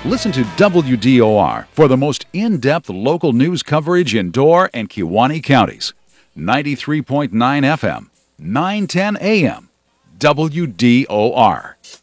Listen to WDOR for the most in-depth local news coverage in Door and Kewaunee counties. 93.9 FM, 910 AM, WDOR.